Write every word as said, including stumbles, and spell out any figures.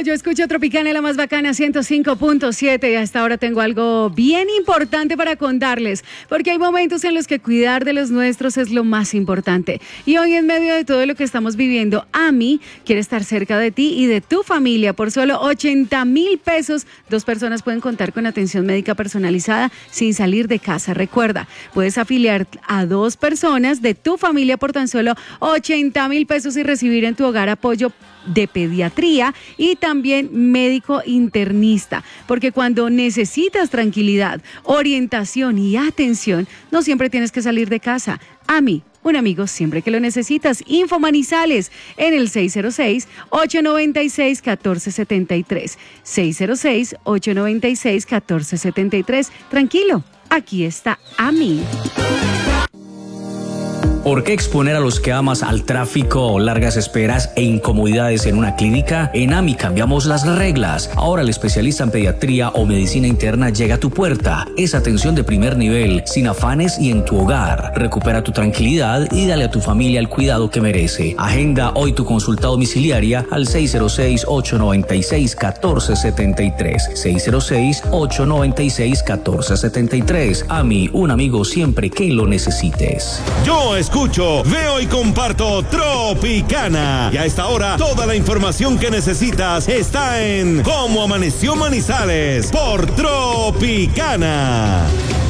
Yo escucho Tropicana, la más bacana, ciento cinco punto siete, y hasta ahora tengo algo bien importante para contarles, porque hay momentos en los que cuidar de los nuestros es lo más importante. Y hoy, en medio de todo lo que estamos viviendo, AMI quiere estar cerca de ti y de tu familia. Por solo ochenta mil pesos, dos personas pueden contar con atención médica personalizada sin salir de casa. Recuerda, puedes afiliar a dos personas de tu familia por tan solo ochenta mil pesos y recibir en tu hogar apoyo de pediatría y también médico internista, porque cuando necesitas tranquilidad, orientación y atención, no siempre tienes que salir de casa. AMI, un amigo siempre que lo necesitas. Info Manizales en el seis cero seis, ocho nueve seis, uno cuatro siete tres. seis cero seis, ocho nueve seis, uno cuatro siete tres. Tranquilo, aquí está AMI. ¿Por qué exponer a los que amas al tráfico, largas esperas e incomodidades en una clínica? En AMI cambiamos las reglas. Ahora el especialista en pediatría o medicina interna llega a tu puerta. Es atención de primer nivel, sin afanes y en tu hogar. Recupera tu tranquilidad y dale a tu familia el cuidado que merece. Agenda hoy tu consulta domiciliaria al seis cero seis, ocho nueve seis, uno cuatro siete tres. seis cero seis, ocho nueve seis, uno cuatro siete tres. AMI, un amigo siempre que lo necesites. Yo escucho, veo y comparto Tropicana. Y a esta hora, toda la información que necesitas está en Cómo Amaneció Manizales por Tropicana.